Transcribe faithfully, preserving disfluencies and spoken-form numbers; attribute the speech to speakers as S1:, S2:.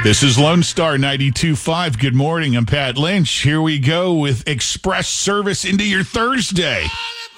S1: This is Lone Star ninety-two point five. Good morning. I'm Pat Lynch. Here we go with express service into your Thursday.